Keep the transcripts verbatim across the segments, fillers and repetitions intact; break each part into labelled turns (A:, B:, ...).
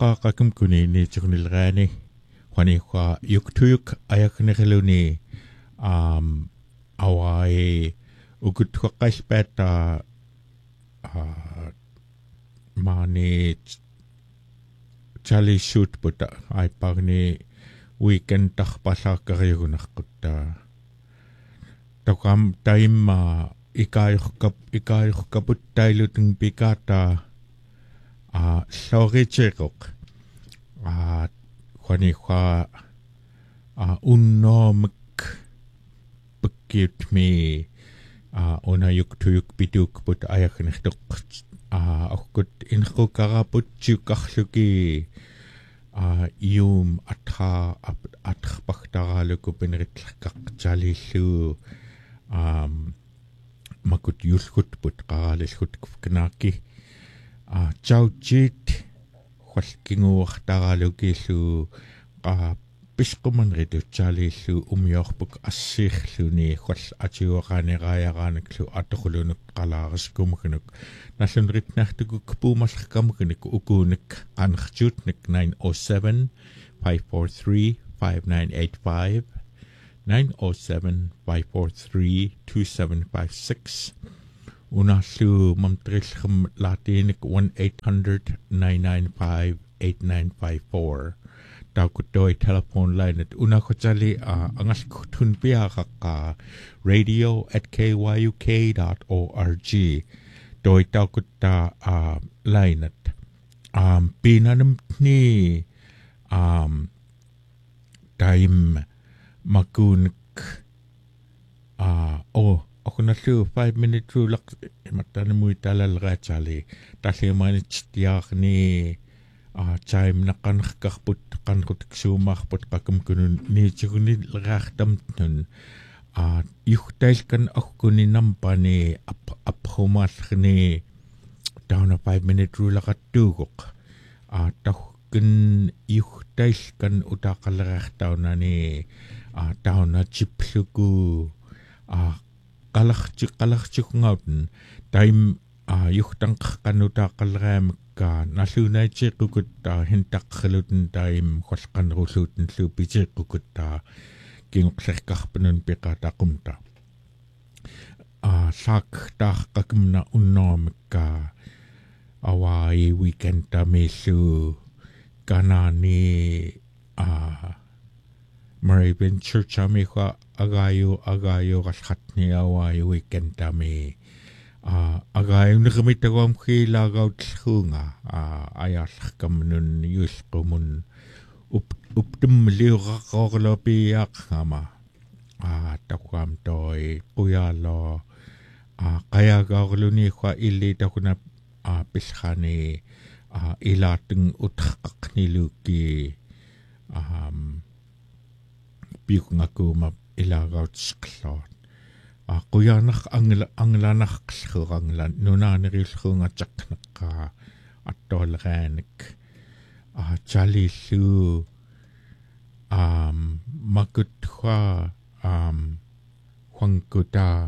A: qaqaqum kunini tikunilraani khani kha yuktuyuk ayaknereluni um awai ukutqaspata uh mani Charlie shoot puta ai pagni weekend tarpallaakkariugunerqutta tokam taimma ikayuqqap ikayuqqaputtailutun pikata a soricheqoq a khani kha a unnomik bekit me a ona yuktuyuk biduk put ayaknertoq a akkut inqukkaraput ciukarluki a ium atha atkhpaqtaraluku peneritlaqaqtalillu um makut yulkut put qaralilkut knaaki a chauchit khwalkinguartaralukiillu qa pisqumanritu chalillu umiorpuk assiirluni khwal atiuaqaaneraayaraaniklu atoqulunuk qalaariskumuknuk nallunritnartukuk puumallerkamuknik ukuunik qanertuutnik nine oh seven, five four three, five nine eight five nine oh seven, five four three, two seven five six unallu mamtrillerm laatiinik one eight hundred, nine nine five, eight nine five four Taukutoi telephone line at unakotali uh, angaskutun piaqaqa radio at k y u k dot org doi taukutta uh, line at um pinanam ni um time makunik uh oh akunallu five minute rulak matanamui talalrachali talimani chtiaqni a time naqanqarput qanrutiksuumaarput qakumkunun niitiguni leraartamtnun a yuhtailkan akkuninnampani ap aphumaallrni tauna five minute rulaqattuugoq a tahkun yuhtailkan utaqallerartaunani a tauna chipluku a qalarchi qalarchikungautn time a yuhtanqarqanutaqalleramik ka nallunaichequkut ta hintaqreluten taim kholqanrulluuten lupitequkut ta kingoqlerkarpanun piqataqumta a sak taqaqumna unnoomikka awai weekend tamillu kanani a Maravian Church amikha agayo agayo qallqatni awai weekend tami a agayo nirmitagam khilagautllunga a ayallerkamnun yulqumun up uptum liuraqorlopiaqama a takwam toi quyalo a qayagaarluni kha illi takuna a pilkhani a ilatung utqaqniluki um piukngakuma ilagautskllot a quyanaq angla anglanaqlluranglan nunaaneriullruunga taqnaqqa attolraanik a chalillu um makutwa um huankuta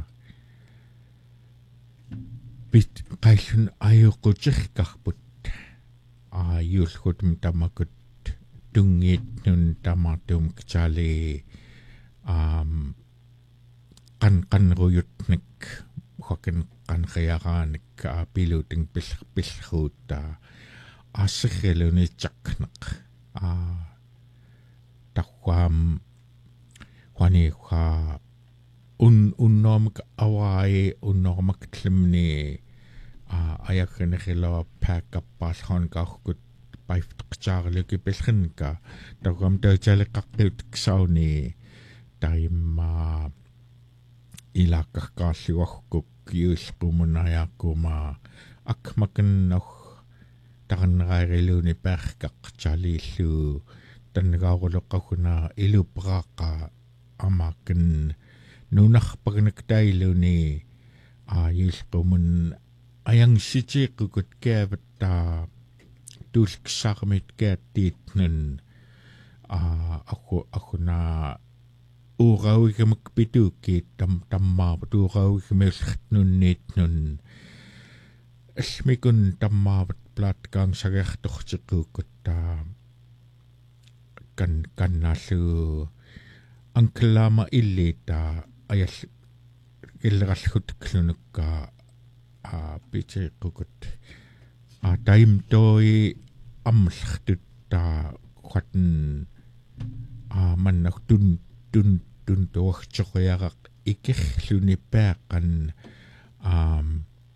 A: bit qaillun ayuqutiqarput a yulqutum tamakut tungit nun tamatum kchali um kan kan ruyutnik hoken kan khayaranik ka piluting pil pilhuta asgeluni chaknak a takwam wani kha un unnom awai unnom klimni a ayakene khilo pack up pason ka kut paif tqcharleki pilkhinka takwam tawchaliqqaqqiut ksauni taima ilaqarqaarluarkuk kiulqumunayaquma akmakennoh tarnerariluni perkaq chalillu tannegaaruleqqaguna ilupraqa amaken nunarpagnektaailuni aayulqumun ayang sitiiqukut kaavattaa tulksarmit kaattiitnun a aku akuna uurauigamak pituukki tam tammaavat uurauigamellertnunniitnun almikun tammaavat платкаан сагаартортеқууккут таа кан каннааллу анклаама иллита аял иллераллутклунукка а питеққукут а тайм той аммлартут таа хатн а маннах тун тун тун тоорчориарaq икерлуни пааққан аам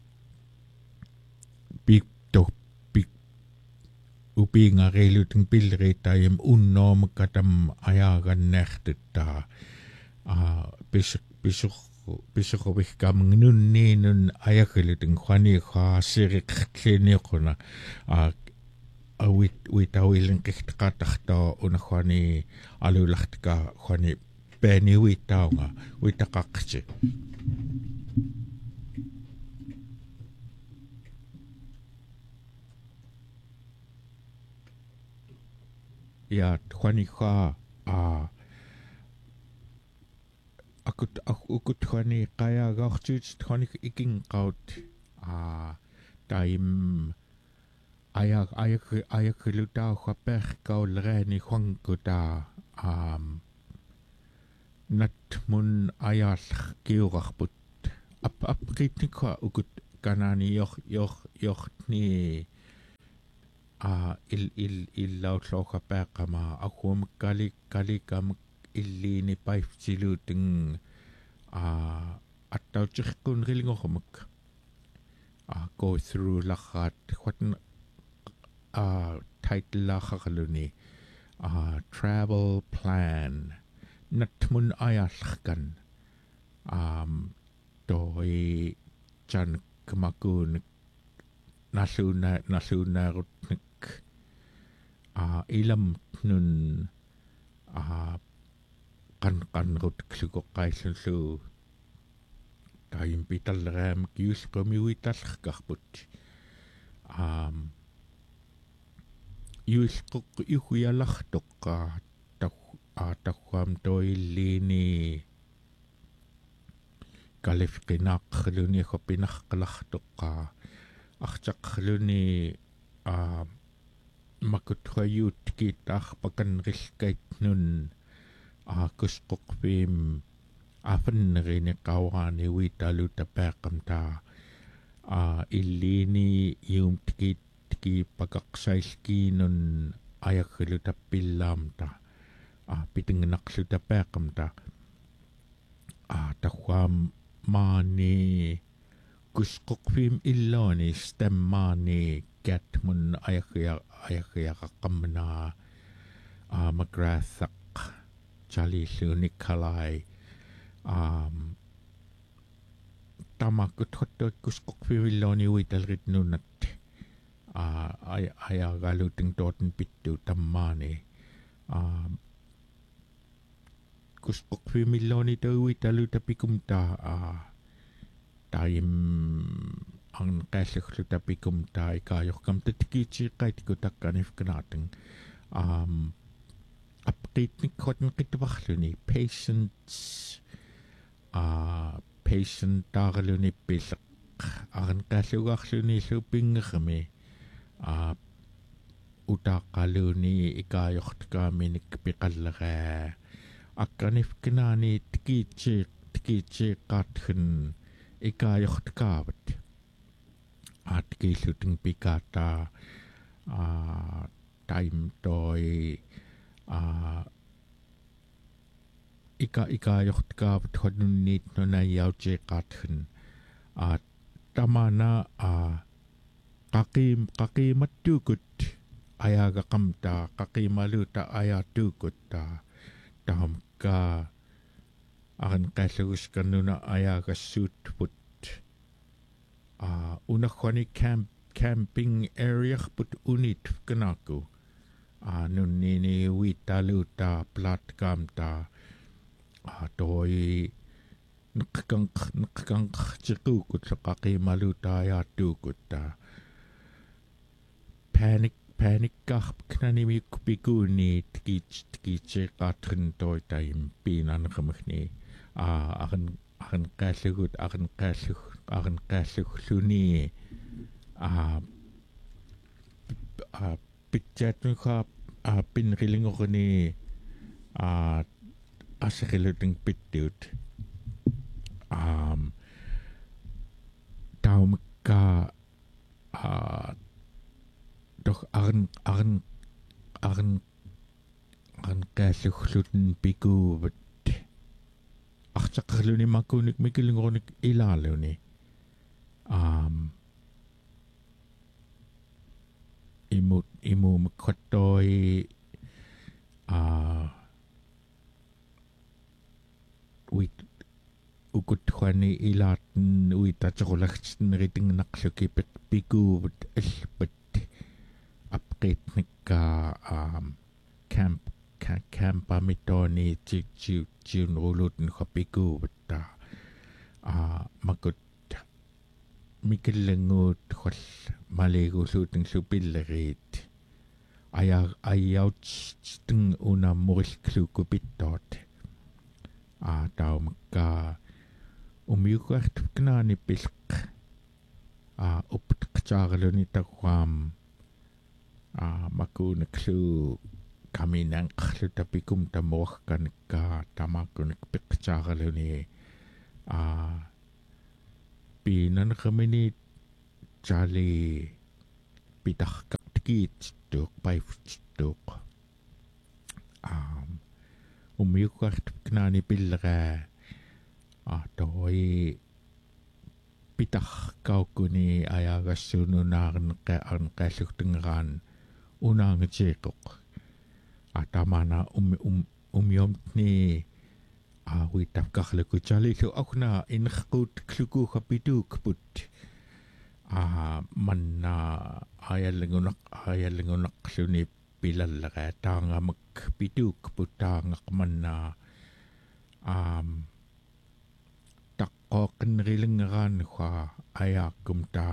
A: биг то биг упингарилутин пиллериттаим унноомаккатам аяаганнаартутtaa а пис писор писоровиккаамгнунниинун аяггалутин хуаниихаасериққлиниоқуна а ауит уитауилин қихтеқаатартаа унахуани алуулартика хуани паниуиттаунга уитақаққти я хуаниха а акут акут хуани қаяагаартуут хуаник икинқаут а тайм аяг аяг аяглутаа хапперкауллераани хуангкута аам натмун аяаллах киурарпут ап апритниква укут канаани йор йор йортни а ил ил иллаутлоха паақама акуумаккали каликамак иллиини пайфтилуутин а аттаутеққун рилингоромак а go through лахаат хватн а тайтлахарлуни а travel plan натмун аяалларкан аам той чан камакуун наллууна наллуунаарутник а илам нун а кан канрут клукоққаиллуллу таим питаллераам киусқомиуиталларкарпут аам юисқоқ ихуялартоққа тав аатахуам тоиллини калифқинааққлуни хопинарқалартоққа артаққлуни а макутхаюут киттаарпаканриллкайтнун аакусқоқвим афаннерини қаураани уиталута пааққамтаа а иллини юм тикит тики пакақсаилкиинун аяггалута пиллаамта а питингнарлута пааққамта а тахуам маани кусқоқвим иллони стаммаани катмун аяггиа аяггиақаққамнаа а маграссақ чалиллу николай ам тамакут хоттот кусқоқвивиллони уиталритнунат а ай аягалутин тотен питту таммаани а кусқоқвимиллони тауиталута пикумта а таим ан қааллуглута пикумта икаажоркам татикиитиққайтику такканифканаатин ам апқитник хотн қитварлуни patience а patient тааралуни пиллеқ аран қааллугаарлуни лупингерми а утааққалуни икаажортикааминик пиқаллераа акканифкинаани тикиитси тикиитсиққаатхун икаажортикаават аткииллутин пикаатаа а тайм той а ика икаажортикаават хонунниит нунаяутиққаатхун а тамана а qaqim qaqimattugut ayaagaqamta qaqimaluuta ayaattuugutta tahamka aran qalluguskannuna ayaagassuutput a unakhwani camp camping area put unit kanaku a nunnini wiitaluuta platkamta a toi nqkanq nqkanq tiquukut qaqimaluuta ayaattuugutta panic panic garp knanimi kupikuni tkich tkiche qatrin toitaim piinanermagni a aran aran qallugut aran qallug aran qallugluni a pitchat nu ka a pin riling o ni a asriluting pittiut um taum ka a doch arn arn arn arn kaallugluten pikuuvat artaqarluni makunik mikilungonik ilaaluni um imut imu mkotoi a wit ukut khani ilat wita chokolaksin riting naqluki pet pikuuvat alpat apqitnikka um camp campa mitoni chi chi chiun ulutn khapikuuvat ta a makut mikillenguut khol maligulluuteng supillerit aya ayaut sting una murilklukupittot a taumka umiuqart knaani pilq a uptqchaarluni taqam a makunaklu kaminan qlutapikum tamuarkanikka tamakunik piqchaarluni a pinan khamini chali pitarka tikit tuk paif tuk um umiuqart knaani pillera a toi pitarkaukuni ayagassununaarn qa arn qallugtengeraan unaangiteeqoq atamana um um umiomtni awi tafkarluku chalilu akna inqut kluku kapituk put a manna ayalengunak ayalengunak luni pilallera taangamak pituk putaangaq manna um taqqoqinrilingeraan kha ayakum ta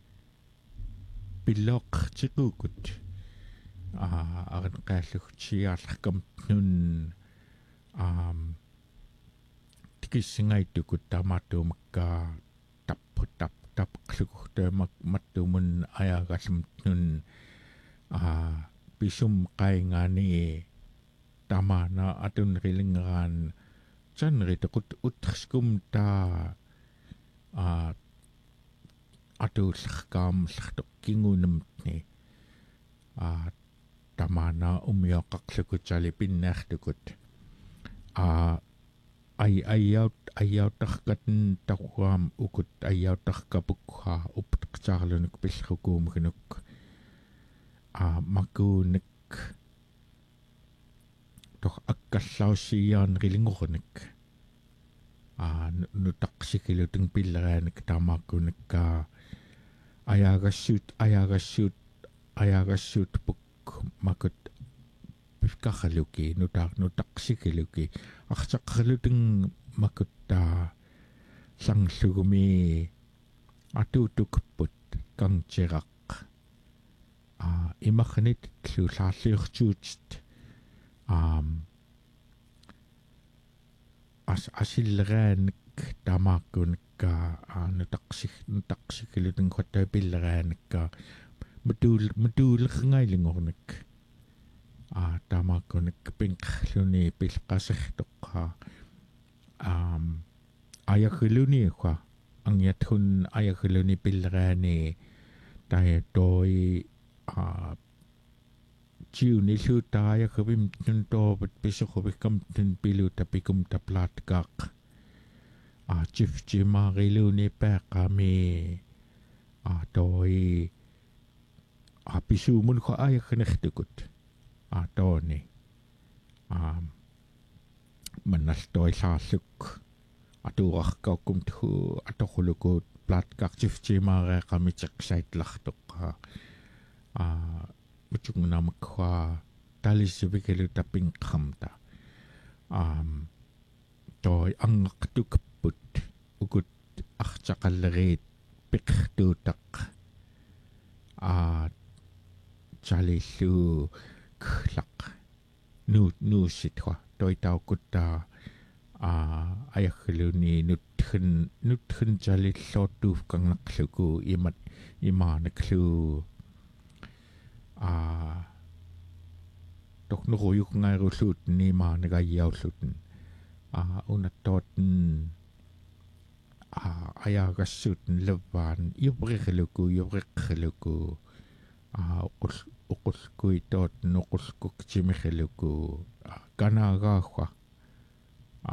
A: pilloq tiqukut a arn qallugtiarlarkam nun um tikisingaitukut tamatumka tap tap tap kluktemak matumun ayagasum nun a pisum qaingani tamana atun rilingeran chanri tukut utrskum ta a atullqam llaqtuq kingunumtni a tamana umioqaqlukut chali pinnertukut a ai ayaut ayautarkatn taqam ukut ayautarkapukha uptqchaarlunik pillrukuumgunuk a makunik toh akkallausiyaan rilingornik a nutaqsikiluteng pilleraanik tamakunikka ayagassut ayagassut ayagassut puk makut pifkaxaluki nutar nutaqsikiluki artaqarluteng makutta sanglugumi atuutukput kangtiraq a imarnit lulaalliurtuut um as asilleraanik tamaakkunikka nutaqsik nutaqsikiluteng khottapilleraanikka matul matullerngailinngornik a tamakunik pinqluni pilqasertoqqa um ayakhuluni kha angyatun ayakhuluni pilleraani tai toi a chiuni lutaya khubim tun tobet pisokubikam tun pilu tapikum taplatkaq a chifchimariluni paqami a toi a pisumun kha ayakhnertukut atoni um manastoi saalluk atuarkaukum tu atokhulukut platkaqtiftimare qamicheqsaitlartoqqa a muchungnamakwa talisivikelu tapinqamta um toi angaqtukput ukut archaqallerit piqtuutaq a chalillu klaq nu nu sitwa toi taukutta a ayakhuluni nutkhun nutkhun chalillortuuf kangaqluku imat imaanaklu a tok nuruyuk ngairulluut niimaa nagayiaullutin a unattootn a ajaagassuutn lavaan yubriqluku yubriqqluku a uqul uqulkuitoot nuqulkuk timiqluku kanaagaagwa a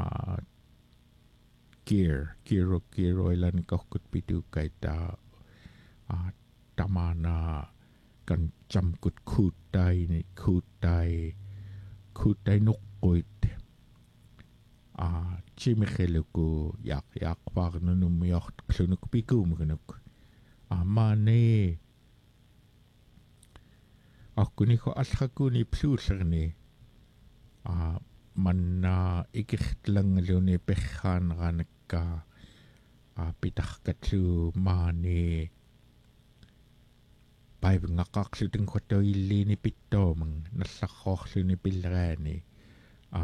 A: gear giro giro ilan kohkut pidukaita a tamana kan jamkut kuutai ni kuutai kuutai nuqquit a chimiqluku yaq yaqpaarnunum miortqlunuk pikuumgunuk a maane ақкунихо аллакуни плуулерни а манна икертлангалуни перхаанеранакка а питаркатлу маани пайвнгаққарлутин хотоиллиини питтооман налларроорлуни пиллераани а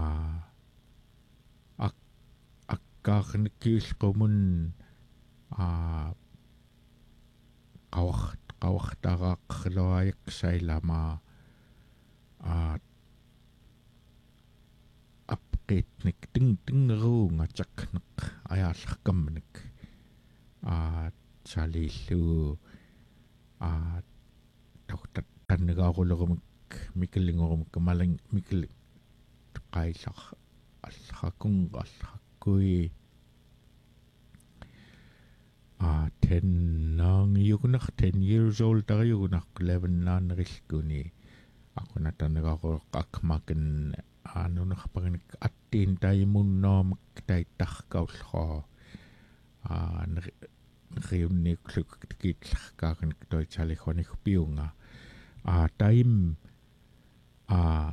A: ак аккаарниккиулқумун а қавар qawaqtaraaqqiluayiqsailama a apqitnik ting tingeruunga takneq ajaallarkammanik a salillu a tortat tannegaarullerumik mikellingerumik malang mikil qaillar allrakun allrakkui ah ten nang yugunak ten years old tara yugunak eleven nan riskuni ako na tanagako akmaken ano nakapaginik atin tayo munnom tay takkaulho ah nriyunni klukkitlakakan toy chalihonik piunga ah time ah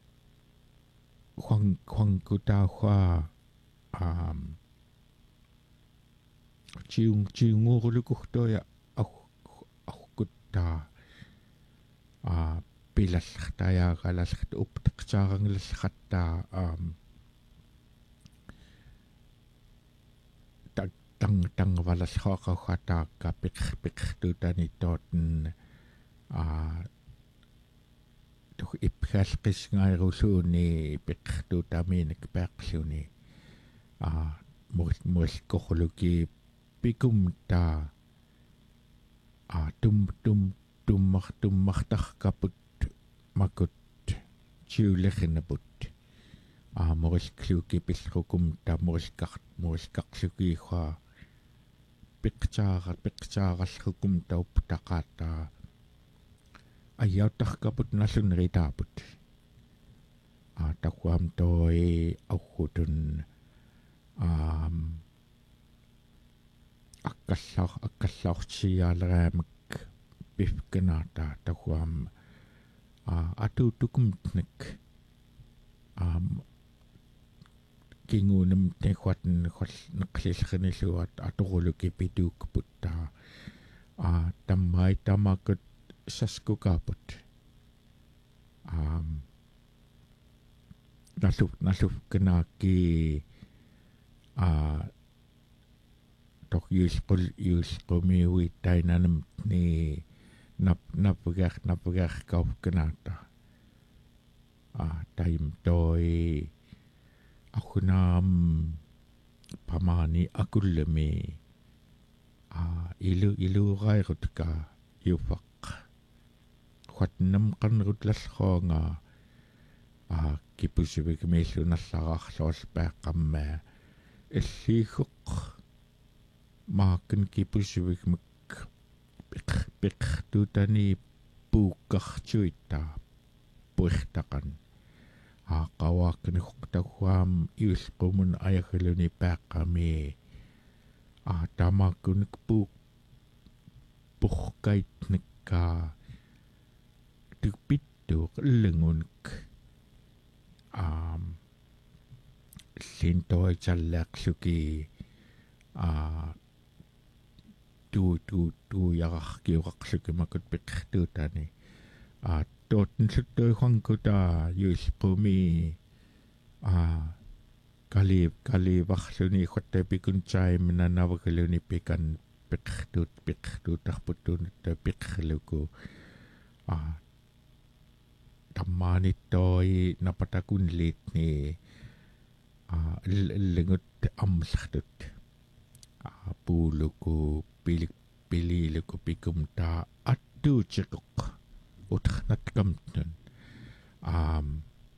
A: huang huang kutahua um Ciung ciungurulukuhtoja au aukutta a pilallartaja qalallat upteqsaarangillarratta um tang tang tang valalhoqauhataakka piq piqtutani tootn a tuh ipgalqisngairusuuni piqtutamiinik peaqluni a mul mulkorluki pikumta a tum tum tummar tummartarkaput makut ciulerrinaput a morilkluki pillrukumta morilkart morilkarlukiiqa piqtaara piqtaarallrukumta upptaqaata ayautarkaput nallunritaaput a taquam toi auqutun um akkallar akkallarsiaaleraamik pifkenaata tahuam a atutukumtnik um kingunum tehuatn hol neqlillerniluat atoruluki pituukputta a tammai tamakut saskukaput um nallu nallu kenaaki a tok yusqul yusqumiwi tainanam ni nap napugah napugah kaufkenata a taim toi akunam pamani akullemi a ilu ilu rairutka yufaq khatnam qanrutlalloonga a kipusivik meillunallararloos paaqamma illiiguq maaken kipusivik mik piq piqtutani puukkartuitta puirtaqan a qawaakkaniqtaguam iulqumun ayagaluni paaqami a tamakkunik puuk puhkaitnikka tukpittuuq illingunik um lintoi challeaqluki a tu tu tu yararkiuqarluki makut piqtuutani a tootn suttoi huankuta yulqumi a kali kali varluni khottapikun chaimna navagaluni pikan piqtuut piqtuutarputtuunutta piqluku a tam maanittoi napatakunilit ni lengut amsartut puuluku pilik pililuku pikum ta attuutiqoq utarnatkamtnun um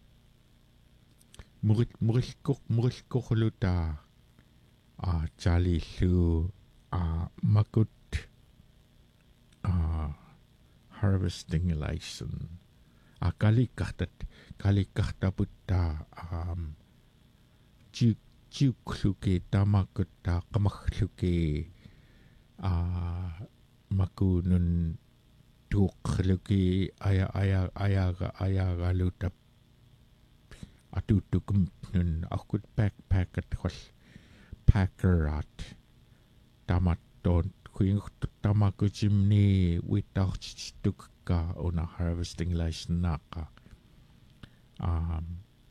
A: murit murilkoq murilkorluta a jalillu a makut a harvesting license a kalikkartat kalikkartaputta um juk jukluki tamakutta qamarluki a makunun tuuqluki aya aya ayaga ayagaluta atutukum nun akut backpacket hol packerat tamatton kuingtu tamakujimni witarchitukka una harvesting license naqa um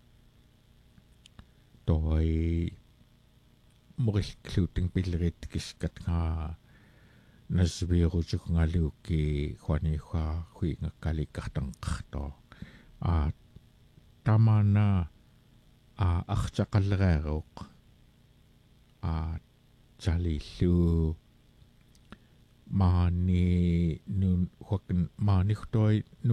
A: toi murikluting pilrit kiskat nga nasbirujuk ngaluki khwani khwa huinga kalikkartang qto a tamana a archaqallereeruq a jalillu maani nun huakin maani htoi